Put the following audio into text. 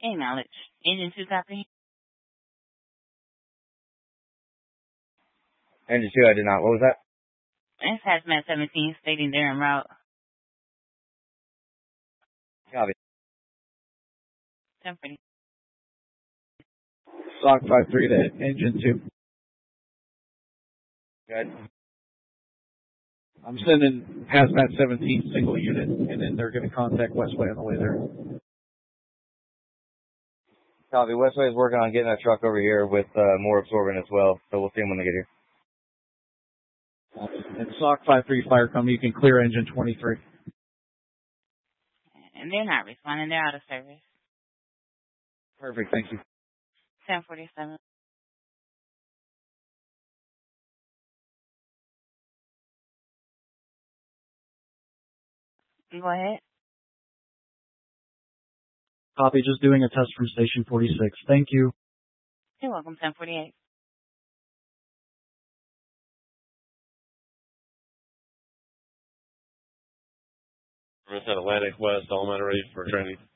Acknowledge. Engine 2 copy. Engine 2, I did not. What was that? It's Hazmat 17 stating they're en route. Copy. 1040. SOC 53 to Engine 2. Good. I'm sending Hazmat 17 single unit, and then they're going to contact Westway on the way there. Copy. Westway is working on getting that truck over here with more absorbent as well, so we'll see them when they get here. And SOC 53 Fire Company, you can clear Engine 23. And they're not responding. They're out of service. Perfect, thank you. 1047. Go ahead. Copy, just doing a test from Station 46. Thank you. You're welcome, 1048. Atlantic West, all men ready for training.